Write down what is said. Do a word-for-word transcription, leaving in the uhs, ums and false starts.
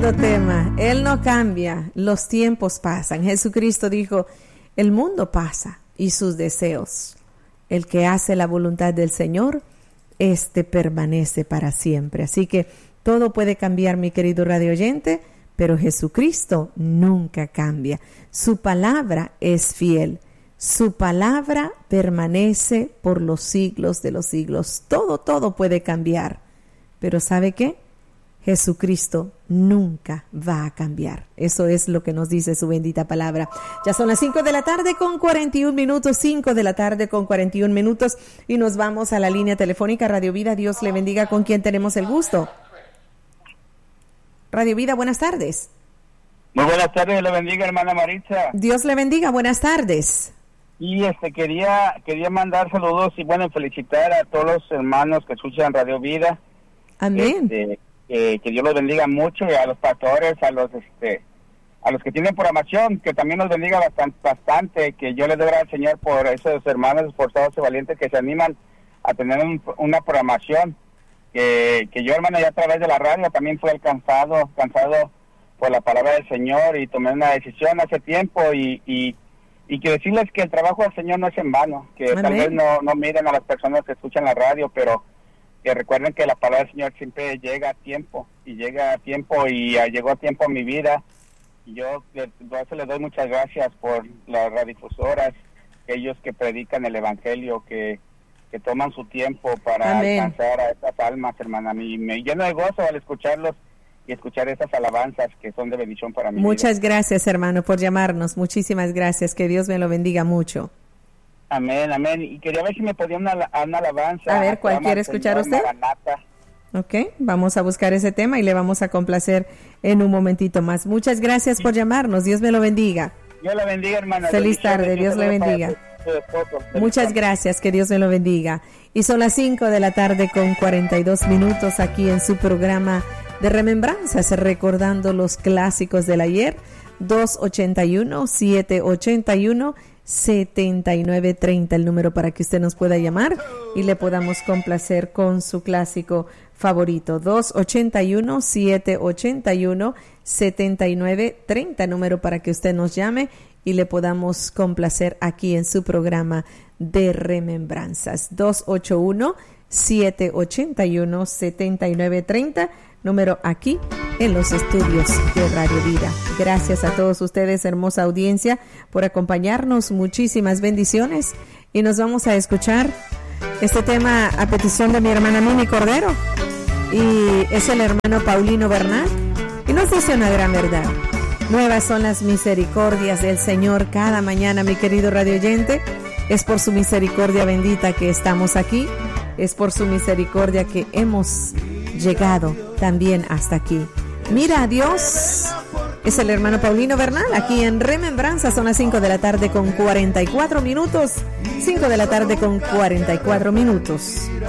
Tremendo tema. Él no cambia, los tiempos pasan. Jesucristo dijo, el mundo pasa y sus deseos. El que hace la voluntad del Señor, este permanece para siempre. Así que todo puede cambiar, mi querido radio oyente, pero Jesucristo nunca cambia. Su palabra es fiel. Su palabra permanece por los siglos de los siglos. Todo, todo puede cambiar. Pero ¿sabe qué? Jesucristo nunca va a cambiar. Eso es lo que nos dice su bendita palabra. Ya son las cinco de la tarde con cuarenta y un minutos, cinco de la tarde con cuarenta y un minutos, y nos vamos a la línea telefónica Radio Vida. Dios le bendiga. ¿Con quién tenemos el gusto? Radio Vida, buenas tardes. Muy buenas tardes, le bendiga, hermana Maritza. Dios le bendiga, buenas tardes. Y este quería quería mandar saludos y bueno, felicitar a todos los hermanos que escuchan Radio Vida. Amén. Este, Eh, que Dios los bendiga mucho, y a los pastores, a los este a los que tienen programación, que también los bendiga bastante, bastante que yo les doy gracias al Señor por esos hermanos esforzados y valientes que se animan a tener un, una programación, que, que yo, hermano, ya a través de la radio también fui alcanzado, cansado por la palabra del Señor, y tomé una decisión hace tiempo, y, y, y que decirles que el trabajo del Señor no es en vano, que Amén. Tal vez no, no miren a las personas que escuchan la radio, pero que recuerden que la palabra del Señor siempre llega a tiempo, y llega a tiempo, y uh, llegó a tiempo a mi vida, y yo le, por eso les doy muchas gracias por las radiodifusoras, ellos que predican el Evangelio, que, que toman su tiempo para Amén. alcanzar a estas almas, hermana. Me, me lleno de gozo al escucharlos y escuchar esas alabanzas que son de bendición para mí. Muchas vida. Gracias, hermano, por llamarnos. Muchísimas gracias. Que Dios me lo bendiga mucho. Amén, amén. Y quería ver si me podía una, una alabanza. A ver, ¿cuál quiere escuchar usted? Maranata. Ok, vamos a buscar ese tema y le vamos a complacer en un momentito más. Muchas gracias por llamarnos. Dios me lo bendiga. Dios la bendiga, hermana. Feliz tarde, Dios le bendiga. Muchas gracias, que Dios me lo bendiga. Y son las cinco de la tarde con cuarenta y dos minutos aquí en su programa de remembranzas, recordando los clásicos del ayer. Dos ochenta y uno, siete ochenta y uno, setenta y nueve treinta, el número para que usted nos pueda llamar y le podamos complacer con su clásico favorito. Dos ochenta y uno, siete ochenta y uno, setenta y nueve treinta, número para que usted nos llame y le podamos complacer aquí en su programa de remembranzas. Dos ochenta y uno, siete ochenta y uno, setenta y nueve treinta, número aquí en los estudios de Radio Vida. Gracias a todos ustedes, hermosa audiencia, por acompañarnos. Muchísimas bendiciones, y nos vamos a escuchar este tema a petición de mi hermana Mimi Cordero, y es el hermano Paulino Bernal, y nos dice una gran verdad: nuevas son las misericordias del Señor cada mañana, mi querido radio oyente. Es por su misericordia bendita que estamos aquí, es por su misericordia que hemos llegado también hasta aquí. Mira a Dios. Es el hermano Paulino Bernal aquí en Remembranza. Son las cinco de la tarde con cuarenta y cuatro minutos. cinco de la tarde con cuarenta y cuatro minutos.